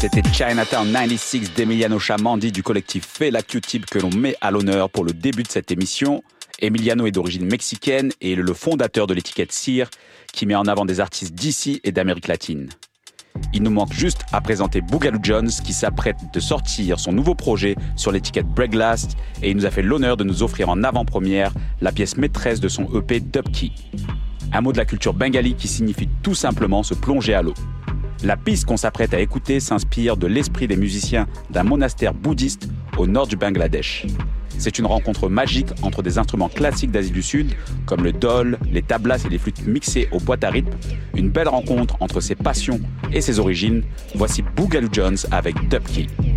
C'était Chinatown 96 d'Emiliano Chamandi du collectif Fela Q-Tip que l'on met à l'honneur pour le début de cette émission. Emiliano est d'origine mexicaine et il est le fondateur de l'étiquette Cire qui met en avant des artistes d'ici et d'Amérique latine. Il nous manque juste à présenter Boogaloo Jones qui s'apprête de sortir son nouveau projet sur l'étiquette Breaklast et il nous a fait l'honneur de nous offrir en avant-première la pièce maîtresse de son EP Dubkey. Un mot de la culture bengali qui signifie tout simplement se plonger à l'eau. La piste qu'on s'apprête à écouter s'inspire de l'esprit des musiciens d'un monastère bouddhiste au nord du Bangladesh. C'est une rencontre magique entre des instruments classiques d'Asie du Sud, comme le dhol, les tablas et les flûtes mixées aux boîtes à rythme. Une belle rencontre entre ses passions et ses origines. Voici Boogaloo Jones avec Dubkey.